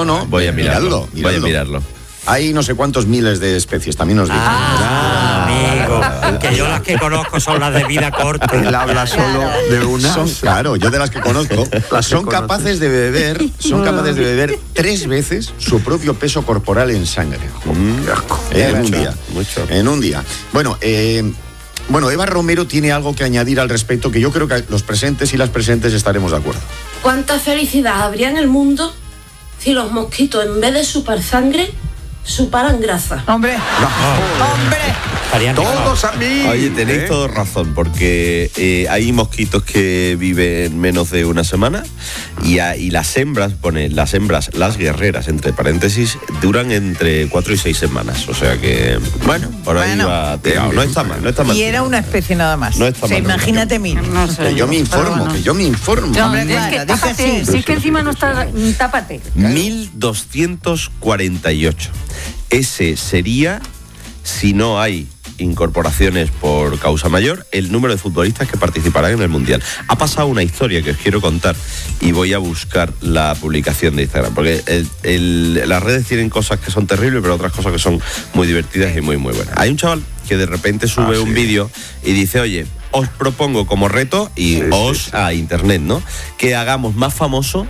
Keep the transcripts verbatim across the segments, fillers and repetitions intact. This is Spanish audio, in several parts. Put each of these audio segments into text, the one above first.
No, no, voy a mirarlo, miradlo, miradlo. voy a mirarlo. Hay no sé cuántos miles de especies, también os digo. Ah, amigo, que yo las que conozco son las de vida corta. Él habla solo de una. Son, claro, yo de las que conozco, Las que son conoces. capaces de beber, son capaces de beber tres veces su propio peso corporal en sangre. Mm, qué asco. Eh, en un Mucho, día. mucho. En un día. Bueno, eh, bueno, Eva Romero tiene algo que añadir al respecto que yo creo que los presentes y las presentes estaremos de acuerdo. ¿Cuánta felicidad habría en el mundo si los mosquitos, en vez de chupar sangre, chuparan grasa? Hombre, hombre. Estarían Todos a mí. Oye, tenéis ¿eh? toda razón, porque eh, hay mosquitos que viven menos de una semana y, a, y las hembras, pone, las hembras, las guerreras, entre paréntesis, duran entre cuatro y seis semanas. O sea que, bueno, por ahí Bueno. va tirado. No está mal, no está mal. Y era una especie nada más. No está O sea, mal, no. imagínate mil. No sé. Que yo me informo, Pero bueno. que yo me informo. No, hombre, Es claro, que dice tápate, así. si es que encima no está, tápate. mil doscientos cuarenta y ocho. Ese sería, si no hay incorporaciones por causa mayor, el número de futbolistas que participarán en el Mundial. Ha pasado una historia que os quiero contar y voy a buscar la publicación de Instagram, porque el- el- las redes tienen cosas que son terribles, pero otras cosas que son muy divertidas y muy, muy buenas. Hay un chaval que de repente sube Ah, un sí. vídeo y dice, oye, os propongo como reto, y Sí, os sí, sí. a internet, ¿no?, que hagamos más famoso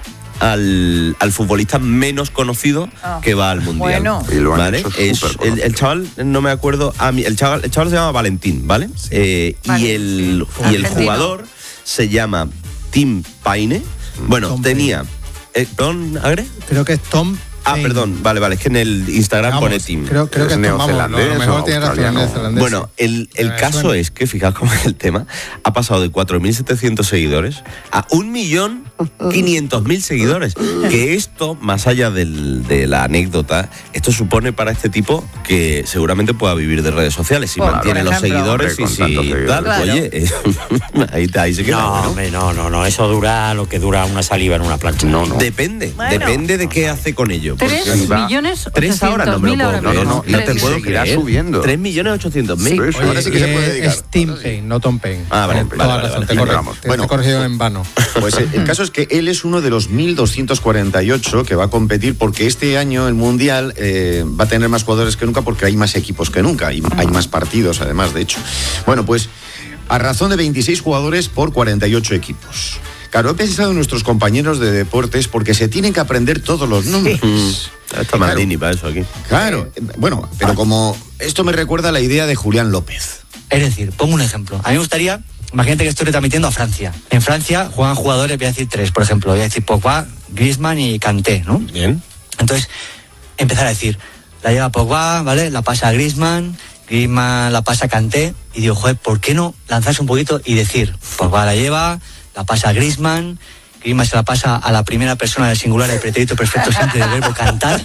al, al futbolista menos conocido Ah. que va al Mundial. Bueno. Y lo han ¿Vale? hecho Es- superconocido. el, el chaval, no me acuerdo, a mí, el, chaval, el chaval se llama Valentín, ¿vale? Eh, Vale. Y, el, y el Argentino. jugador se llama Tim Paine. Bueno, Tom tenía... Eh, ¿Perdón, Agre? Creo que es Tom. Ah, Paine. perdón, vale, vale, es que en el Instagram Vamos, pone Tim. Creo, creo que ¿Es es Tom, vamos, a neozelandés lo mejor o tiene razón, australiano? neozelandés. Bueno, el, el Me caso suena. es que, fijaos cómo es el tema, ha pasado de cuatro mil setecientos seguidores a un millón quinientos mil seguidores. Que esto, más allá del- de la anécdota, esto supone para este tipo que seguramente pueda vivir de redes sociales. Si Por- mantiene por los ejemplo. seguidores Hombre, y con si tantos seguidores. tal, Claro. oye, eh, ahí, ahí se queda. No, ¿no? hombre, no, no, no. Eso dura lo que dura una saliva en una plancha. No, no. Depende, Bueno. depende de qué hace con ello. porque- Tres va- millones Tres ahora no me lo ochocientos mil puedo ahora creer. No, no, mismo. no, no Tres. te puedo Seguirá creer. subiendo. tres millones ochocientos mil. Sí, sí. Ahora sí que se puede Eh, dedicar. Es Tim Paine, no Tom Paine. Ah, vale, Con vale, toda vale, razón, vale. te, corre- Vamos. te- Bueno. te he corregido en vano. Pues el, el caso es que él es uno de los mil doscientos cuarenta y ocho que va a competir porque este año el Mundial eh, va a tener más jugadores que nunca porque hay más equipos que nunca y hay más partidos además, de hecho. Bueno, pues a razón de veintiséis jugadores por cuarenta y ocho equipos. Claro, he pensado en nuestros compañeros de deportes porque se tienen que aprender todos los nombres. Mm, Está Maldini para eso aquí. Claro, eh, bueno, pero como esto me recuerda a la idea de Julián López. Es decir, pongo un ejemplo. A mí me gustaría, imagínate que estoy retransmitiendo a Francia. En Francia juegan jugadores, voy a decir tres, por ejemplo. Voy a decir Pogba, Griezmann y Kanté, ¿no? Bien. Entonces, empezar a decir, la lleva Pogba, ¿vale? La pasa a Griezmann, Griezmann la pasa a Kanté. Y digo, joder, ¿por qué no lanzarse un poquito y decir, Pogba la lleva, la pasa a Griezmann, Griezmann se la pasa a la primera persona del singular del pretérito perfecto simple del verbo cantar?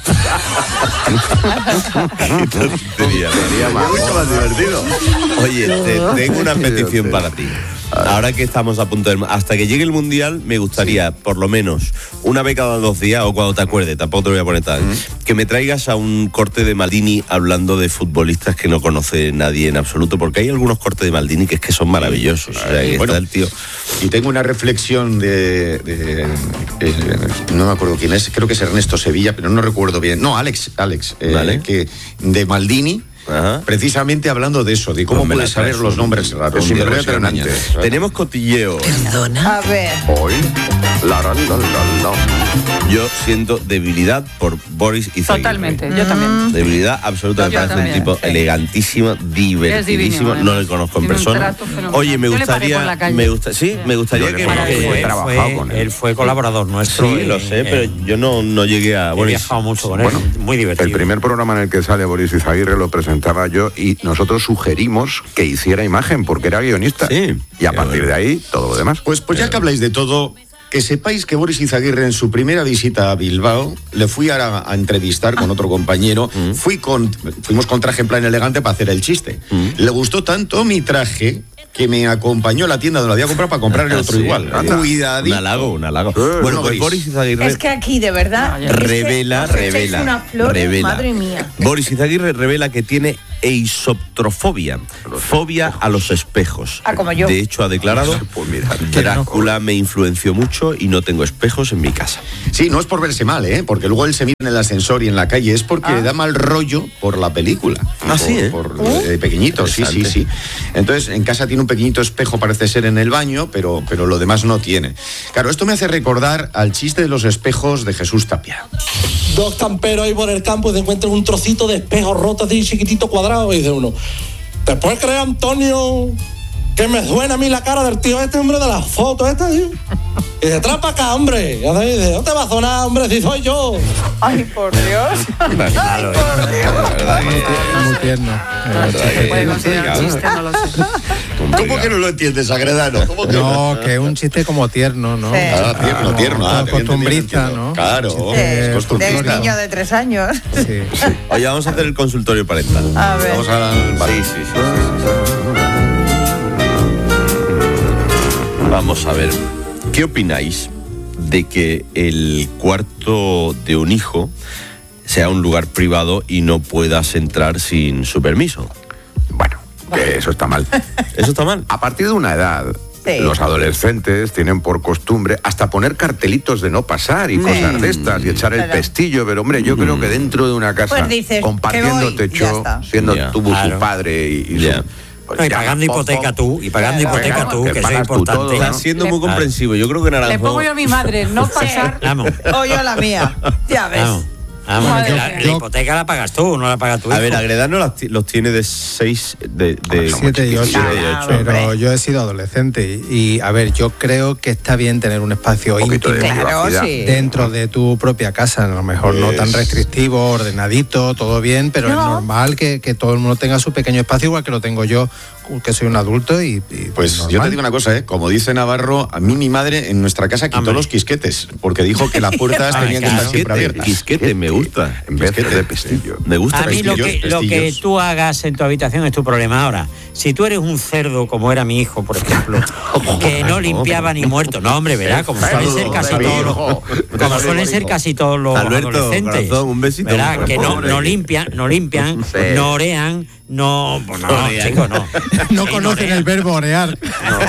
Sería, sería mucho más divertido. Oye, te, tengo una petición para ti. Ahora que estamos a punto de... Hasta que llegue el Mundial, me gustaría, por lo menos, una vez cada dos días, o cuando te acuerdes, tampoco te lo voy a poner tal, que me traigas a un corte de Maldini hablando de futbolistas que no conoce nadie en absoluto, porque hay algunos cortes de Maldini que es que son maravillosos. O sea, que Bueno, está el tío... Y tengo una reflexión de, de- eh, no me acuerdo quién es, creo que es Ernesto Sevilla, pero no recuerdo bien. No, Alex, Alex, eh, Vale. que de Maldini, Ajá. precisamente hablando de eso, de cómo No me puedes la traes, saber los ¿no? nombres raros. Es Me lo voy a traer impresionante. mañana. Tenemos cotilleo. A ver. Hoy, la, la, la, la, la. Yo siento debilidad por Boris Izaguirre. Totalmente, yo también. Debilidad absoluta, me Yo parece un también, tipo sí. elegantísimo, divertidísimo. además. No le conozco en Tiene un persona. trato fenomenal. Oye, me Yo le paré gustaría, por la calle. me gusta, sí, me gustaría Yo que, le Para paré. que- He él, trabajado fue, con él. él fue colaborador nuestro. sí, en- lo sé, en- pero yo no, no llegué a He Boris. viajado mucho con él, Bueno, muy divertido. El primer programa en el que sale Boris Izaguirre lo presentaba yo y nosotros sugerimos que hiciera imagen porque era guionista. Sí. Y a Qué partir bueno. de ahí, todo lo demás. Pues, pues ya que habláis de todo, que sepáis que Boris Izaguirre en su primera visita a Bilbao, le fui a, a entrevistar con otro compañero, fui con, fuimos con traje en plan elegante para hacer el chiste. Le gustó tanto mi traje que me acompañó a la tienda donde lo había comprado para comprarle otro Sí. igual. Anda. Cuidadito. Un halago, un halago. Eh, Bueno, no pues veis. Boris Izaguirre Es que aquí, de verdad, es que revela, os echáis revela, unas flores, revela. madre mía. Boris Izaguirre revela que tiene eisoptrofobia, fobia a los espejos. Ah, como yo. De hecho, ha declarado, Pues mira, Drácula me influenció mucho y no tengo espejos en mi casa. Sí, no es por verse mal, ¿eh? Porque luego él se mira en el ascensor y en la calle, es porque le da mal rollo por la película. Ah, por, sí, ¿eh? Por, eh, pequeñito, sí, sí, sí. Entonces, en casa tiene un pequeñito espejo, parece ser en el baño, pero, pero lo demás no tiene. Claro, esto me hace recordar al chiste de los espejos de Jesús Tapia. Dos camperos ahí por el campo y se encuentran un trocito de espejo roto así chiquitito cuadrado y dice uno, ¿te puedes creer, Antonio, que me suena a mí la cara del tío este, hombre, de las fotos esta, tío? Y dice, trae para acá, hombre. Y Antonio dice, no te va a sonar, hombre, si soy yo. Ay, por Dios. Ay, por Dios. Muy tierno. Puede considerar un chiste, no lo sé. ¿Cómo que no lo entiendes, Agredano? ¿Cómo que No, que es un chiste como tierno, ¿no? Sí. Ah, tierno, tierno. Ah, te voy costumbrista, entendiendo. ¿no? Claro, De- es del costumbrista. niño de tres años. Sí. Oye, vamos a hacer el consultorio parental. A ver. Vamos a... vale. Sí, sí, sí, sí. Vamos a ver. ¿Qué opináis de que el cuarto de un hijo sea un lugar privado y no puedas entrar sin su permiso? bueno, que eso está mal. ¿Eso está mal? A partir de una edad, Sí. los adolescentes tienen por costumbre hasta poner cartelitos de no pasar y cosas de estas y echar el Claro. pestillo, pero hombre, yo creo que dentro de una casa, Pues dices, compartiendo que voy, y ya techo, está. siendo Ya, tú claro. su padre y, y Ya. su- pues No, y ya, pagando pom, hipoteca pom. tú, y pagando Claro, hipoteca claro, tú, que que eso es pagas tú importante. todo, Estás ¿no? siendo Le- muy comprensivo. Yo creo que Naranjo... Le pongo yo a mi madre, no pasar. Vamos, O yo la mía. Ya ves. vamos. Vamos, Madre la, mía. la hipoteca la pagas tú, no la pagas tú. A ver, Agredano las ti- los tiene de seis... De, de Siete y ocho. siete y Ah, ocho. Pero hombre. yo he sido adolescente y, a ver, yo creo que está bien tener un espacio Un poquito íntimo de Claro, privacidad. sí. dentro de tu propia casa, a lo mejor no tan Es- restrictivo, ordenadito, todo bien, pero es No. normal que, que todo el mundo tenga su pequeño espacio, igual que lo tengo yo, que soy un adulto y... y Pues normal. yo te digo una cosa, ¿eh? Como dice Navarro, a mí mi madre en nuestra casa quitó Hombre. los quisquetes, porque dijo que las puertas Ah, tenían que claro. estar siempre abiertas. Quisquete, me gusta. En vez Quisquete, de pestillo. Me gusta. A mí lo que, pestillos, lo que pestillos. tú hagas en tu habitación es tu problema. Ahora, si tú eres un cerdo, como era mi hijo, por ejemplo, que no limpiaba ni muerto, no, hombre, verá, como suelen ser casi todos los, como suelen ser casi todos los Alberto, adolescentes, corazón, un besito. verá, que no, Pobre. no limpian, no limpian, Sí. no orean, no, pues no, Orean. chicos, no. No Sí, conocen orean. el verbo orear.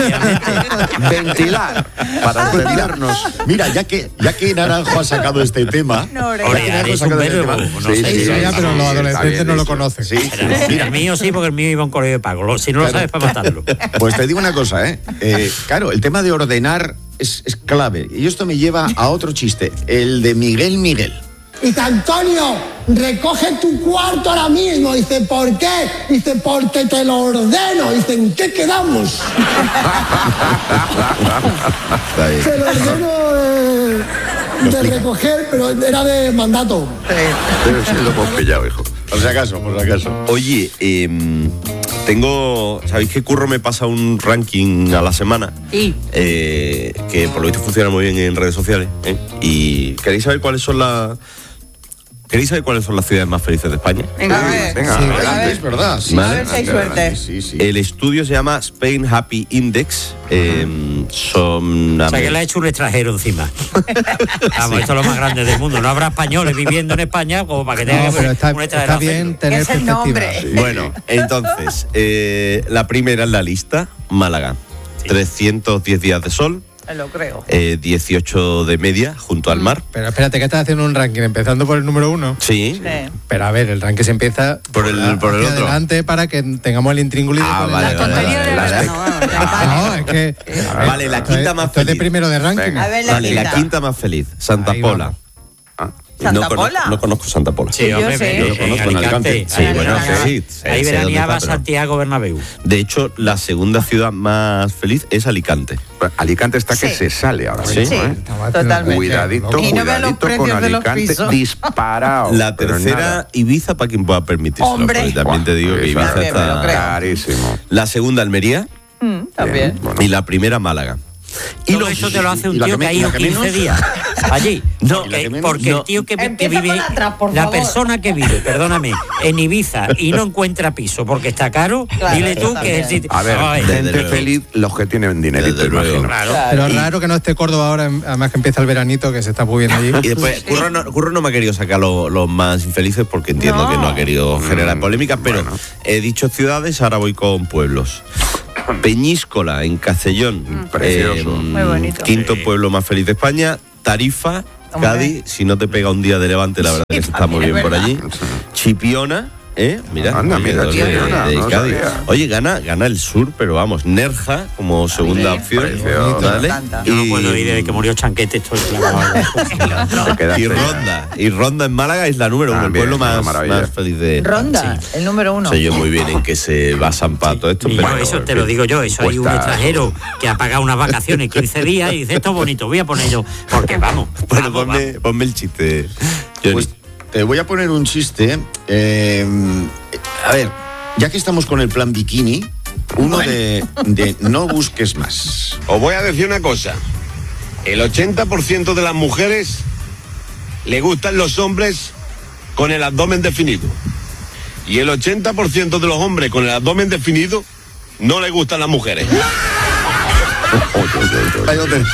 Ventilar, para Pues mira, entendernos. mira, ya que, ya que Naranjo ha sacado este tema... No, ya que Orear Naranjo ha es un sacado este verbo, tema- no Sí, sé. sí, Sí, ya, pero los está adolescentes bien no lo dicho. conocen. Sí, Mira, el mío sí, porque el mío iba a un colegio de pago. Lo- Si no lo sabes, para matarlo. Pues te digo una cosa, ¿eh? Eh, claro, el tema de ordenar es, es clave. Y esto me lleva a otro chiste, el de Miguel Miguel. Dice, Antonio, recoge tu cuarto ahora mismo. Dice, ¿por qué? Dice, porque te lo ordeno. Dice, ¿en qué quedamos? Está bien. Se lo ordeno de, de recoger, pero era de mandato. Pero sí lo hemos pillado, hijo. Por si acaso, por si acaso. Oye, em, tengo... ¿Sabéis que Curro me pasa un ranking a la semana? Y Eh, que por lo visto funciona muy bien en redes sociales. ¿eh? Y ¿queréis saber cuáles son las... ¿Queréis saber cuáles son las ciudades más felices de España? Venga, a ver. Venga, Sí. A adelante. ver. Es verdad, sí. Vale. A ver si hay suerte. Sí, sí. El estudio se llama Spain Happy Index. eh, son... O sea, que le ha hecho un extranjero encima. Vamos, esto es lo más grande del mundo. No habrá españoles viviendo en España como para que tenga No, pero está, un extranjero. está bien tener Es el perspectiva. nombre. Sí. Bueno, entonces, eh, la primera en la lista, Málaga. trescientos diez días de sol, Me lo creo. eh, dieciocho de media junto al mar. Pero espérate, que estás haciendo un ranking empezando por el número uno. Sí. Sí. Pero a ver, el ranking se empieza Por el- por el hacia otro. adelante para que tengamos el intríngulis. Ah, con el- vale, la vale, tontería vale, de vale. verano, vamos, ya. No, es que. a ver, Vale, la esto es- quinta más esto es de feliz. primero de ranking. Venga. A ver, la Vale, la quinta. quinta más feliz, Santa Ahí Pola. vamos. Ah, ¿Santa no, cono- Pola? no conozco Santa Pola. Sí, Yo hombre, sé. en- Lo conozco, en en Alicante. Alicante. Sí, Ahí bueno, veraneaba. sí. Ahí sé dónde veraneaba está, pero- Santiago Bernabéu. De hecho, la segunda ciudad más feliz es Alicante. pues Alicante está que Sí. se sale ahora Sí. mismo, Sí, ¿eh? Estamos totalmente. Cuidadito, Y no vean los cuidadito con precios de los Alicante, pisos. disparado. La pero tercera, nada. Ibiza, para quien pueda permitírselo. Hombre. Porque también te digo que Buah, Ibiza eso me lo está... creo. Carísimo. La segunda, Almería. Mm, también. Bien, bueno. Y la primera, Málaga. Y Todo los- eso te lo hace un y la tío que que ha me- ido la que menos- quince días allí. No, porque y la que menos- porque no. el tío que, que Empieza vive, por atrás, por la favor. persona que vive, perdóname, en Ibiza y no encuentra piso porque está caro, Claro, dile eso tú que también. es el sitio. A ver, Ay, desde gente luego. feliz, los que tienen dinerito, Desde luego. imagino. claro. Pero es Y- raro que no esté Córdoba ahora, además que empieza el veranito, que se está muy bien allí. Y después, Curro no, Curro no me ha querido sacar lo- los más infelices porque entiendo No. que no ha querido generar Mm, polémicas, pero bueno. he dicho ciudades, ahora voy con pueblos. Peñíscola, en Castellón, Precioso. Muy bonito. quinto pueblo más feliz de España. Tarifa, Hombre. Cádiz, si no te pega un día de levante, la verdad es que se está muy también bien es por allí. Chipiona, ¿eh? Mira, Anda, oye, mira, dos Chipiona, de, de no Cádiz. sabía. Oye, gana, gana el sur, pero vamos, Nerja como segunda opción. precioso. ¿Vale? Me encanta. Yo no Y- puedo ir desde que murió Chanquete, estoy clavado. Te quedaste- Y Ronda, y Ronda en Málaga es la número uno, el También, pueblo una más, maravilla. más feliz de. Ronda, el número uno. Sé yo muy bien en qué se basan para todo esto, Y pero yo, eso en te lo fin. digo yo, eso hay un Cuesta- extranjero que ha pagado unas vacaciones quince días y dice, esto es bonito, voy a poner yo, porque vamos. Bueno, vamos, ponme, ponme el chiste, Johnny. Pues te voy a poner un chiste. eh, a ver, ya que estamos con el plan bikini, uno de, de no busques más. Os voy a decir una cosa. El ochenta por ciento de las mujeres le gustan los hombres con el abdomen definido. Y el ochenta por ciento de los hombres con el abdomen definido no le gustan las mujeres. Ahí lo tenés.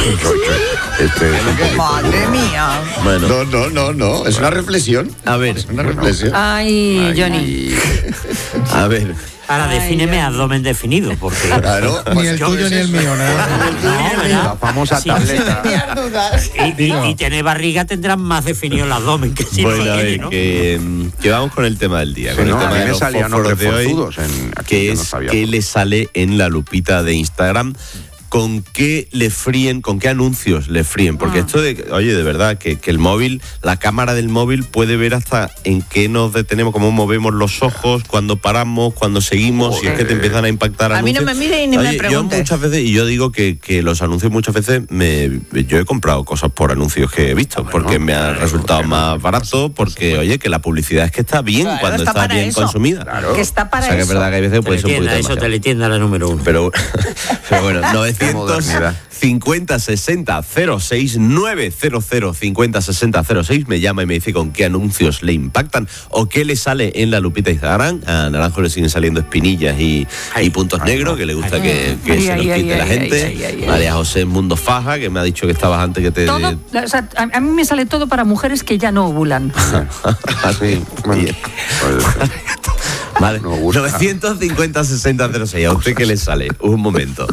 Este es un poquito Madre burro. mía. Bueno, No, no, no, no. Es una reflexión. a ver, Es una reflexión. Ay, Johnny. a ver. Ahora defíneme abdomen definido, porque. Claro. Ni pues el yo- tuyo ni el mío, nada. No, ¿verdad? La famosa Sí. tableta. Y, y, y tener barriga tendrán más definido el abdomen que si Bueno, no a tiene, ver, ¿no? que, mm, que vamos con el tema del día, Sí, con no, el a tema mí de me los salían fósforos los de hoy, reforzudos en- aquí, que yo no es sabía. qué le sale en la lupita de Instagram, con qué le fríen, con qué anuncios le fríen, porque esto de, oye, de verdad, que, que el móvil, la cámara del móvil puede ver hasta en qué nos detenemos, cómo movemos los ojos, cuando paramos, cuando seguimos, si es que te empiezan a impactar A mí no anuncios. me mires y ni me Oye, yo preguntes. muchas veces, y yo digo que, que los anuncios muchas veces, me, yo he comprado cosas por anuncios que he visto, porque me ha resultado más barato, porque, oye, que la publicidad es que está bien Claro, cuando está está, para bien eso. consumida. Que está para O sea, que es eso. verdad que hay veces que puede ser un Teletienda, poquito eso, demasiado. teletienda la número uno. Pero, pero bueno, novecientos modernidad. cincuenta sesenta cero seis nueve cero cero cincuenta sesenta cero seis me llama y me dice con qué anuncios le impactan o qué le sale en la lupita de Instagram. A Naranjo le siguen saliendo espinillas y, y puntos negros, que le gusta que, que Ay, se ay, los ay, quite la ay, gente. ay, ay, ay. María José Mundo Faja, que me ha dicho que estabas antes que te... Todo, o sea, a, a mí me sale todo para mujeres que ya no ovulan. Así. Bueno, Bien. pues, Vale, No gusta. novecientos cincuenta sesenta cero seis. ¿A usted qué le sale? Un momento.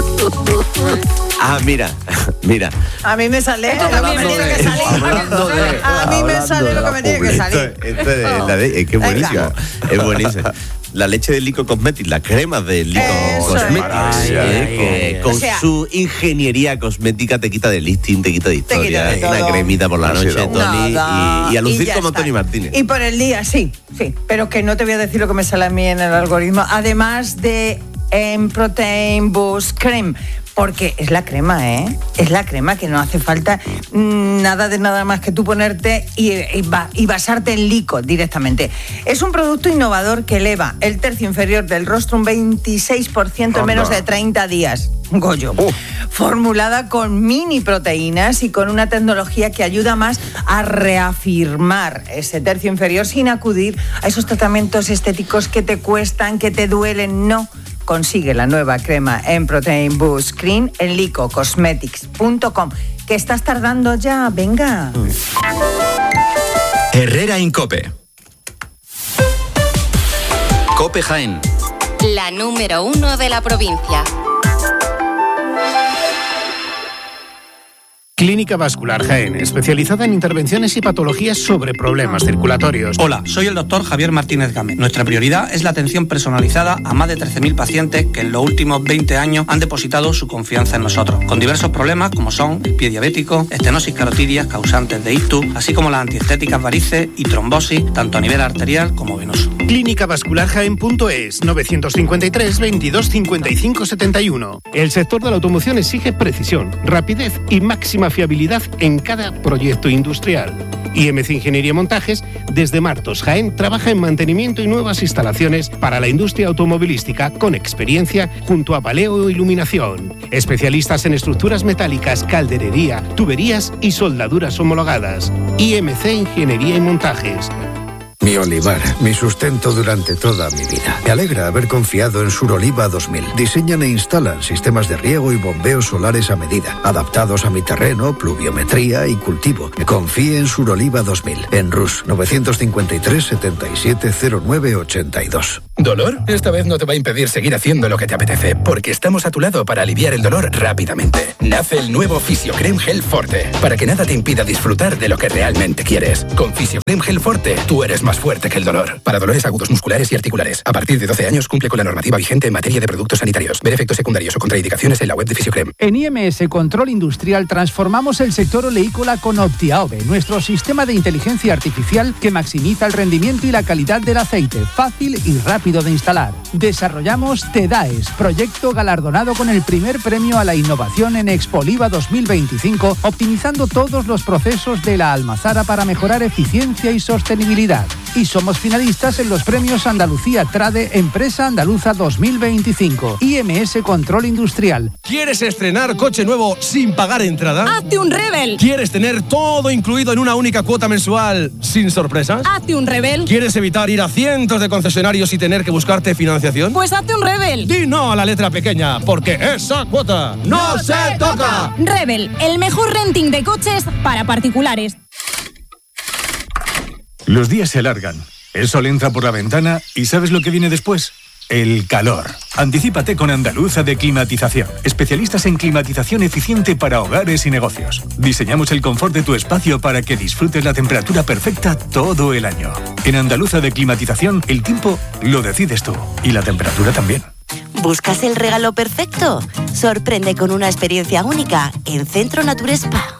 Ah, mira, mira. A mí me sale lo que me tiene que salir. Hablando de- A mí me hablando sale de lo que la me tiene que publicidad. salir. Esto es, la de- es que es Venga. buenísimo. Es buenísimo. La leche de Lico Cosmetics, la crema de Lico Eso es. Cosmetics, Maravilla, eh, ay, que ay, ay. con O sea, su ingeniería cosmética te quita de listing, te quita de quita historia. de Una todo. cremita por la Ha noche, sido Tony, Nada. y, y a lucir ya como está. Tony Martínez. Y por el día, sí, sí. Pero que no te voy a decir lo que me sale a mí en el algoritmo. Además de en Protein Boost Cream. Porque es la crema, ¿eh? Es la crema que no hace falta mm, nada de nada más que tú ponerte y, y, ba- y basarte en Lico directamente. Es un producto innovador que eleva el tercio inferior del rostro un veintiséis por ciento en Anda. menos de treinta días. Goyo. Formulada con mini proteínas y con una tecnología que ayuda más a reafirmar ese tercio inferior sin acudir a esos tratamientos estéticos que te cuestan, que te duelen. No. Consigue la nueva crema en Protein Boost Cream en lico cosmetics punto com. ¿Que estás tardando ya? Venga. Herrera Incope. Cope Jaén. La número uno de la provincia. Clínica Vascular Jaén, especializada en intervenciones y patologías sobre problemas circulatorios. Hola, soy el doctor Javier Martínez Gámez. Nuestra prioridad es la atención personalizada a más de trece mil pacientes que en los últimos veinte años han depositado su confianza en nosotros, con diversos problemas como son el pie diabético, estenosis carotidias causantes de ictus, así como las antiestéticas varices y trombosis, tanto a nivel arterial como venoso. clínica vascular jaén punto es, novecientos cincuenta y tres, veintidós, cincuenta y cinco, setenta y uno. El sector de la automoción exige precisión, rapidez y máxima máxima fiabilidad en cada proyecto industrial. I M C Ingeniería y Montajes, desde Martos, Jaén, trabaja en mantenimiento y nuevas instalaciones para la industria automovilística con experiencia junto a Valeo Iluminación. Especialistas en estructuras metálicas, calderería, tuberías y soldaduras homologadas. I M C Ingeniería y Montajes. Mi olivar, mi sustento durante toda mi vida. Me alegra haber confiado en Suroliva dos mil. Diseñan e instalan sistemas de riego y bombeos solares a medida, adaptados a mi terreno, pluviometría y cultivo. Confíe en Suroliva dos mil, en Rus, novecientos cincuenta y tres, setenta y siete, cero nueve, ochenta y dos. ¿Dolor? Esta vez no te va a impedir seguir haciendo lo que te apetece, porque estamos a tu lado para aliviar el dolor rápidamente. Nace el nuevo Fisiocrem Gel Forte, para que nada te impida disfrutar de lo que realmente quieres. Con Fisiocrem Gel Forte, tú eres más fuerte que el dolor. Para dolores agudos musculares y articulares. A partir de doce años cumple con la normativa vigente en materia de productos sanitarios. Ver efectos secundarios o contraindicaciones en la web de Fisiocrem. En I M S Control Industrial transformamos el sector oleícola con OptiAove, nuestro sistema de inteligencia artificial que maximiza el rendimiento y la calidad del aceite, fácil y rápido de instalar. Desarrollamos TEDAES, proyecto galardonado con el primer premio a la innovación en Expoliva dos mil veinticinco, optimizando todos los procesos de la almazara para mejorar eficiencia y sostenibilidad. Y somos finalistas en los premios Andalucía Trade Empresa Andaluza dos mil veinticinco. I M S Control Industrial. ¿Quieres estrenar coche nuevo sin pagar entrada? ¡Hazte un Rebel! ¿Quieres tener todo incluido en una única cuota mensual sin sorpresas? ¡Hazte un Rebel! ¿Quieres evitar ir a cientos de concesionarios y tener que buscarte financiación? Pues hazte un Rebel. Di no a la letra pequeña, porque esa cuota no se toca. Rebel, el mejor renting de coches para particulares. Los días se alargan, el sol entra por la ventana y ¿sabes lo que viene después? El calor. Anticípate con Andaluza de Climatización. Especialistas en climatización eficiente para hogares y negocios. Diseñamos el confort de tu espacio para que disfrutes la temperatura perfecta todo el año. En Andaluza de Climatización, el tiempo lo decides tú y la temperatura también. ¿Buscas el regalo perfecto? Sorprende con una experiencia única en Centro Nature Spa.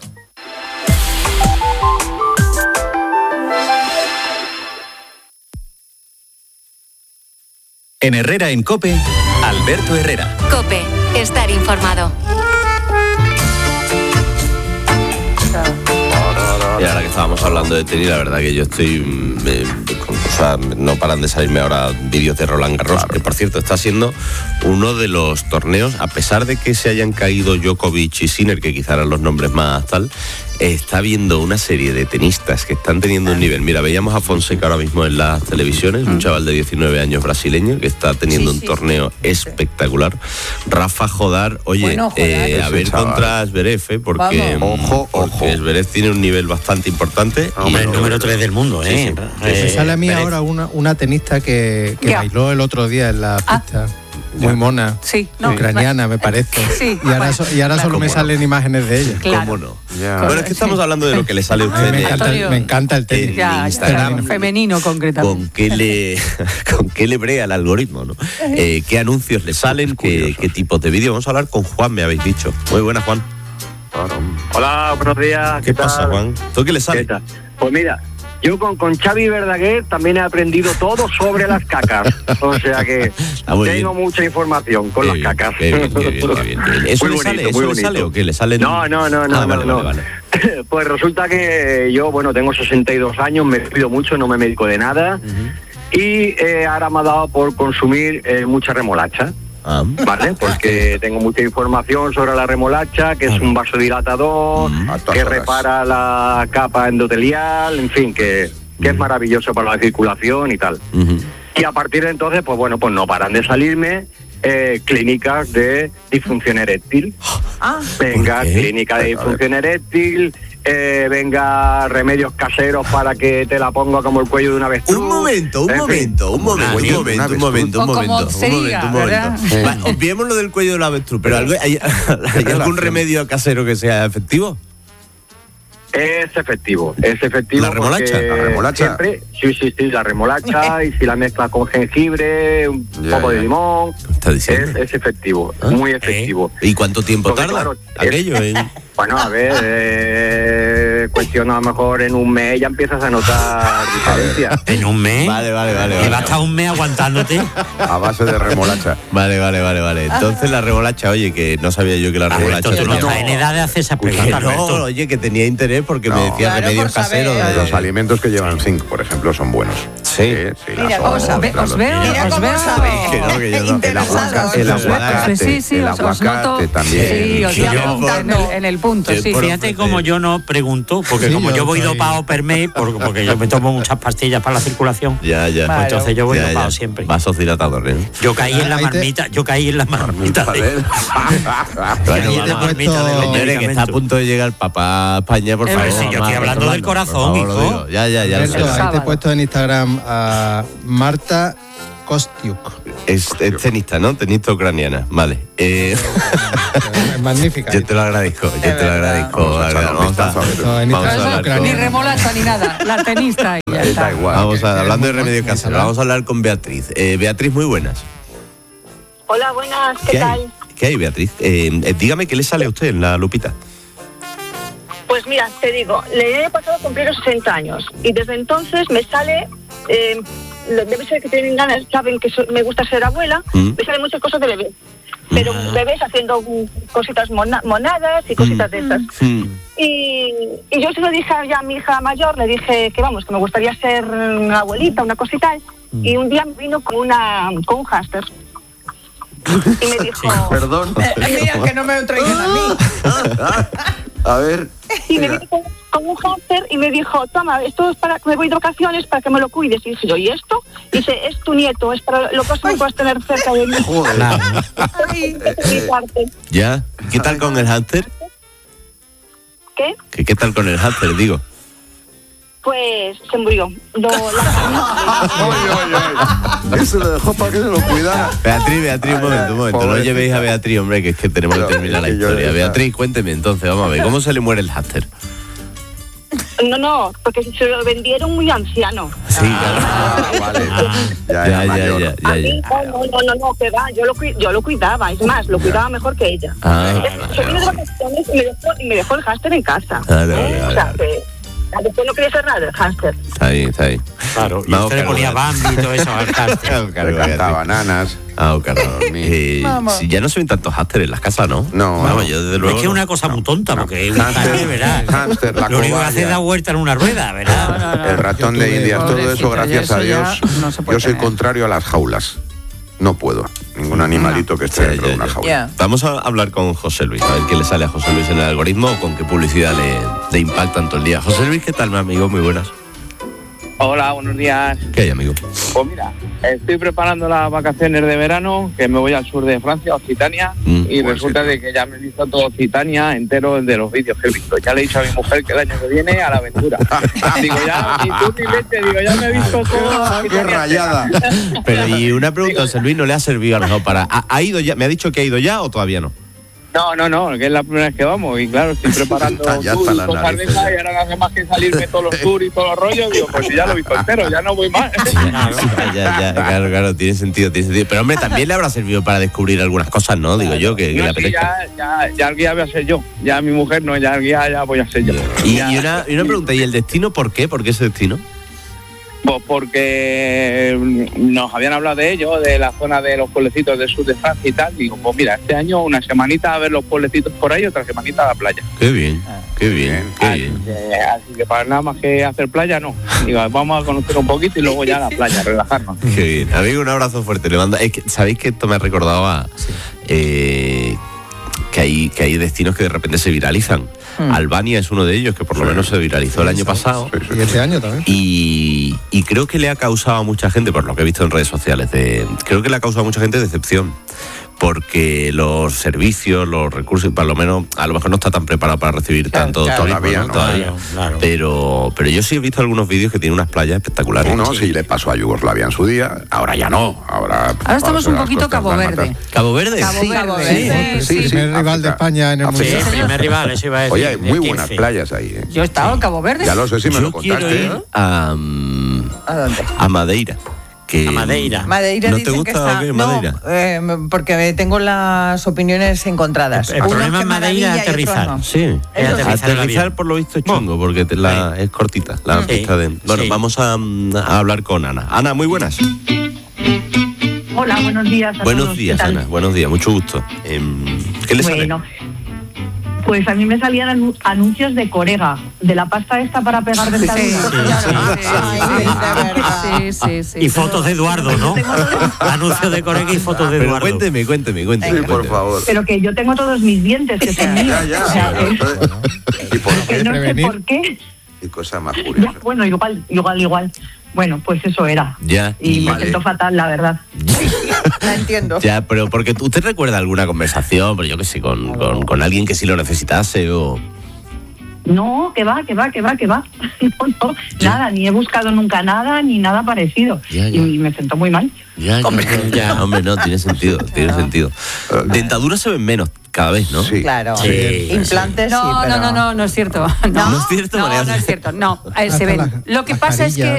En Herrera en COPE, Alberto Herrera. COPE, estar informado. Y ahora que estábamos hablando de tenis, la verdad que yo estoy... Eh, o sea, no paran de salirme ahora vídeos de Roland Garros, claro. Que por cierto está siendo uno de los torneos, a pesar de que se hayan caído Djokovic y Sinner, que quizá eran los nombres más tal, está viendo una serie de tenistas que están teniendo un nivel. Mira, veíamos a Fonseca ahora mismo en las televisiones, un chaval de diecinueve años brasileño que está teniendo sí, un sí, torneo sí, espectacular. Sí. Rafa Jodar, oye, bueno, Jodar, eh, a ver chaval. Contra Zverev, eh, porque, ojo, porque ojo. Zverev tiene un nivel bastante importante. Hombre, y el número tres del mundo, ¿eh? Sí, sí. Me sale a mí Zverev. Ahora una, una tenista que, que bailó el otro día en la pista. Ah. Muy mona, sí, no, ucraniana me parece. Sí, y ahora, so, y ahora solo me salen no? imágenes de ella. Claro. ¿Cómo no? Ya. Bueno, es que estamos hablando de lo que le sale a usted. Me encanta, el, me encanta el tenis. Ya, Instagram. Femenino, concretamente. ¿Con qué le, con qué le brea el algoritmo? ¿No? Eh, ¿Qué anuncios le salen? ¿Qué, ¿Qué tipos de vídeos? Vamos a hablar con Juan, me habéis dicho. Muy buenas, Juan. Hola, buenos días. ¿Qué, ¿Qué pasa, tal? Juan? ¿Tú qué le sale? ¿Qué pues mira, yo con, con Xavi Verdaguer también he aprendido todo sobre las cacas. O sea que tengo bien. mucha información con qué las bien, cacas. Qué bien, qué bien, qué bien, qué bien. ¿Eso, muy le, bonito, sale, ¿eso le sale o qué? ¿Le sale? No, no, no, no. Ah, vale, no, vale, vale. Pues resulta que yo, bueno, tengo sesenta y dos años, me cuido mucho, no me medico de nada. Uh-huh. Y eh, ahora me ha dado por consumir eh, mucha remolacha. Ah. ¿Vale? Porque tengo mucha información sobre la remolacha, que es un vasodilatador, mm, que repara la capa endotelial, en fin, que, que mm. es maravilloso para la circulación y tal. Mm-hmm. Y a partir de entonces, pues bueno, pues no paran de salirme eh, clínicas de disfunción eréctil. Ah. Venga, clínica de disfunción eréctil, eh, venga, remedios caseros para que te la ponga como el cuello de una avestruz. Un momento, un en momento, fin. un momento, un momento, un momento, un momento, un momento, un momento. Va, obviemos lo del cuello de la avestruz, pero ¿hay, hay, ¿hay algún remedio casero que sea efectivo? Es efectivo, es efectivo. ¿La remolacha? La remolacha. Siempre, sí, sí, sí, la remolacha, y si la mezclas con jengibre, un ya, poco ya. de limón, es, es efectivo, ¿ah? Muy efectivo. ¿Eh? ¿Y cuánto tiempo Porque, tarda claro, aquello? Es, en... Bueno, a ver, eh, es cuestión, a lo mejor en un mes ya empiezas a notar diferencias. ¿En un mes? Vale, vale, vale. ¿Y vale. va a estar un mes aguantándote? A base de remolacha. Vale, vale, vale, vale. Entonces la remolacha, oye, que no sabía yo que la remolacha... Alberto, tú no estás en edad de hacer esas preguntas, Que no, Alberto. oye, que tenía interés porque No. me decía Claro, remedios por saber. caseros. de- Los alimentos que llevan zinc, por ejemplo, son buenos. Sí. sí Mira, las os sabe- ostras, os los- veo, Mira os cómo veo. sabe. Que no, que yo no. El Interesado. aguacate, el aguacate, Pues sí, sí, el os, os aguacate noto. también. Sí, os Que voy yo- apuntando en el, en el punto, que sí. por- Fíjate como yo no pregunto, porque Sí, como yo, yo voy estoy- dopado per mes, porque, porque yo me tomo muchas pastillas para la circulación, Ya, ya. pues entonces yo voy Ya, dopado ya. siempre. Vasos dilatadores, ¿eh? Yo caí en la Ahí te- marmita, yo caí en la marmita. de- Bueno, caí en vamos. la marmita de los Señores, que está a medicamentos. punto de llegar papá a España, por Eh, favor. sí, yo estoy vamos a hablando del controlarnos, corazón, por favor, lo hijo. digo. Ya, ya, ya. lo sé. Alberto, ahí te he sábado. puesto en Instagram a Marta Kostiuk. Es, es tenista, ¿no? Tenista ucraniana. Vale. Eh, Es magnífica. yo te lo agradezco, yo te lo verdad. agradezco. Vamos a echarle un Vamos a, vistazo a ver. No, en vamos a Instagram hablar ucraniana. Ni con- remolacha ni nada, la tenista y ya Da está. igual. Vamos a, que hablando de eres muy remedios bueno, caseros, ¿verdad? vamos a hablar con Beatriz. Eh, Beatriz, muy buenas. Hola, buenas, ¿qué, ¿Qué tal? hay? ¿Qué hay, Beatriz? Eh, eh, dígame qué le sale a usted en la lupita. Pues mira, te digo, el año pasado cumplí los sesenta años y desde entonces me sale, eh, lo- debe ser que tienen ganas, saben que so- me gusta ser abuela, Mm. me salen muchas cosas de bebé. Pero bebés haciendo mm, cositas mona- monadas y cositas de esas. Y, y yo se lo dije ya a mi hija mayor, le dije que vamos, que me gustaría ser una abuelita, una cosita. Y un día me vino con una con un hámster. Y me dijo... Perdón. Eh, Mira, que no me traigan a mí. A ver. Y me vino con, con un hámster y me dijo, toma, esto es para que me voy de vacaciones, para que me lo cuides. Y dije yo, ¿y esto? Y dice, es tu nieto, es para lo próximo que puedas tener cerca de mí. Joder. Ay, mi parte. ¿Ya? ¿Qué tal con el hámster? ¿Qué? ¿Qué, ¿Qué tal con el hámster, digo? Pues se murió. Lo, la- Él se lo dejó para que se lo cuidara. Beatriz, Beatriz, un momento, un momento. No pobrecita. llevéis a Beatriz, hombre, que es que tenemos que Pero, terminar la es que yo historia. de verdad. Beatriz, cuénteme entonces, vamos a ver, ¿cómo se le muere el hámster? no, no, porque se lo vendieron muy anciano. Sí, Ah, vale. Ya, ya, era ya, mayor. ya, A ya, mí, ya. no, no, no, no, que va, yo lo, cui- yo lo cuidaba, es más, lo cuidaba mejor que ella. Ah, Se vino de vacaciones y me dejó, y me dejó el hámster en casa. Vale, ¿eh? vale, O vale, sea, vale. que después no quería hacer nada el hámster. Está bien, está bien. Claro, y Vamos, usted le Carlos, ponía Beatriz. Bambi y todo eso al hámster. Claro, Le Beatriz. cantaba bananas. Ah, claro. Eh, Vamos. si ya no se ven tantos hámsters en las casas, ¿no? No, Vamos, no. yo desde Es luego. que es no. una cosa muy tonta, porque es un Hámster, hámster, ¿verdad? hámster, la Lo único que hace es cobaya. dar vuelta en una rueda, ¿verdad? El ratón Yo de tuve- Indias, todo eso, Pobrecito, gracias ya a eso ya Dios. no se puede Yo soy tener. contrario a las jaulas. No puedo. Ningún animalito que esté Sí, dentro ya, de una ya. jaula. Ya. Vamos a hablar con José Luis, a ver qué le sale a José Luis en el algoritmo o con qué publicidad le, le impactan todo el día. José Luis, ¿qué tal, mi amigo? Muy buenas. Hola, buenos días. ¿Qué hay, amigo? Pues mira, estoy preparando las vacaciones de verano, que me voy al sur de Francia, Occitania, Mm, y buen resulta sitio. de que ya me he visto todo Occitania entero de los vídeos que he visto. Ya le he dicho a mi mujer que el año que viene a la aventura. Digo, ya, y tú ni leche, digo, ya me he visto todo. ¡Qué rayada! Pero y una pregunta, José Luis, ¿no le ha servido a lo mejor para... ¿Ha, ha ido ya? ¿Me ha dicho que ha ido ya o todavía no? No, no, no, que es la primera vez que vamos, y claro, estoy preparando Está ya tours hasta y las cosas de narices, esas, ya. y ahora no hace más que salirme todos los tours y todos los rollos, digo, pues si ya lo he visto entero, ya no voy más. Ya, ya, ya, claro, claro, tiene sentido, tiene sentido. Pero hombre, también le habrá servido para descubrir algunas cosas, ¿no? Digo yo, que, que No, le sí, apetezca. ya, ya, ya el guía voy a ser yo, ya mi mujer no, ya el guía ya voy a ser yo. Y, Ya. y una, y una pregunta, ¿y el destino por qué? ¿Por qué ese destino? Pues porque nos habían hablado de ello, de la zona de los pueblecitos del sur de Francia y tal. Digo, pues mira, este año una semanita a ver los pueblecitos por ahí, otra semanita a la playa. Qué bien, qué bien, qué bien. Eh, así que para nada más que hacer playa, no. Digo, vamos a conocer un poquito y luego ya a la playa, relajarnos. Qué bien. Amigo, un abrazo fuerte. Le mando, es que, ¿sabéis que esto me ha recordado a... eh, que hay, que hay destinos que de repente se viralizan? Mm. Albania es uno de ellos, que por lo menos se viralizó el año pasado. Y este año también. Y, y creo que le ha causado a mucha gente, por lo que he visto en redes sociales, de, creo que le ha causado a mucha gente decepción. Porque los servicios, los recursos, por lo menos, a lo mejor no está tan preparado para recibir Claro, tanto claro, turismo, todavía ¿no? no. Todavía. Claro, claro. Pero, pero yo sí he visto algunos vídeos que tienen unas playas espectaculares. Uno sí le pasó a Yugoslavia en su día, ahora ya no. Ahora, Ahora estamos un las poquito costas Cabo dálmatas. Verde. ¿Cabo Verde? Cabo Sí. Verde. Sí, el sí, primer sí, rival de África. España en el África. mundial. Sí, primer rival, eso iba a decir. Oye, hay muy de buenas quince. playas ahí. ¿eh? Yo he estado en Cabo Verde. Ya lo sé si me Yo lo quiero contaste. ir a, mm, ¿A dónde? a Madeira, Que, a Madeira. Madeira ¿No dicen te gusta que está, o qué, no, Madeira? eh, porque tengo las opiniones encontradas. El, el problema en Madeira es aterrizar. No. Sí, Es aterrizar el aterrizar avión. por lo visto es chungo, porque te la, es cortita la Sí, pista de... Bueno, sí. vamos a, a hablar con Ana. Ana, muy buenas. Hola, buenos días a Buenos todos. días, ¿Qué tal? Ana, buenos días, mucho gusto. Em, ¿Qué le sale? Bueno, pues a mí me salían anu- anuncios de Corega, de la pasta esta para pegar dentaduras. Sí, sí, sí. Y fotos de Eduardo, ¿no? Anuncios de Corega y fotos de Pero Eduardo. cuénteme, cuénteme, cuénteme. Sí, por favor. Pero que yo tengo todos mis dientes, que son míos. Ya, ya. O sea, que- ¿Y por que qué? no sé por qué. Qué cosa más Ya, curiosa. bueno, igual, igual, igual. Bueno, pues eso era. Ya, Y me vale. siento fatal, la verdad. La entiendo. Ya, pero porque usted recuerda alguna conversación, pero yo qué sé, con, con, con alguien que sí lo necesitase o... No, que va, que va, que va, que va. No, no, nada, ni he buscado nunca nada, ni nada parecido. Ya, ya. Y me siento muy mal. Ya, ya, Hombre. ya, hombre, no, tiene sentido, tiene sentido. Dentaduras se ven menos cada vez, ¿no? Sí. Claro. Sí. Implantes sí, No, pero... no, no, no, no es cierto. No, ¿No es cierto, no, María no José? es cierto. No, eh, se Hasta ven. la Lo que pasa es que